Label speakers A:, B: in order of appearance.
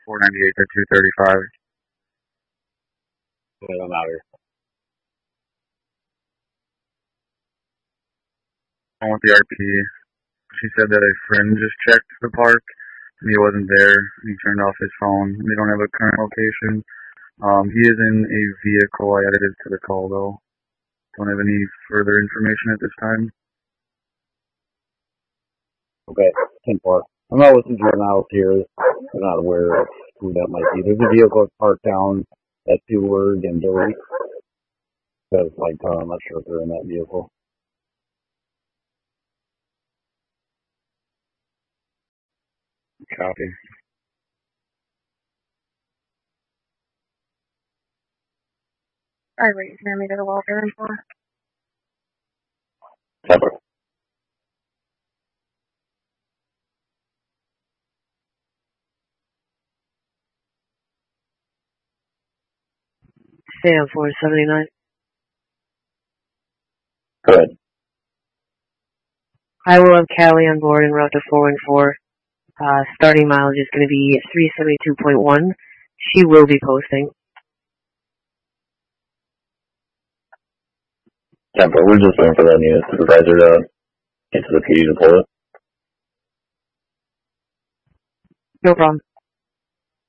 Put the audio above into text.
A: 498 to 235.
B: Wait, I'm out here.
A: I want the RP. She said that a friend just checked the park and he wasn't there. He turned off his phone. They don't have a current location. He is in a vehicle. I added it to the call though. Don't have any further information at this time.
B: Okay, 10-4. I'm not with some juveniles here. I'm not aware of who that might be. There's a vehicle parked down at Seward and Dory. Because, I'm not sure if they're in that vehicle.
A: Copy.
C: Alright, wait, can I make it a welfare info?
B: Temper.
D: Sam 479.
B: Go ahead.
D: I will have Callie on board en route to 414. Starting mileage is going to be 372.1. She will be posting.
B: Temper, we're just waiting for that unit supervisor to get to the PD to pull it.
D: No problem.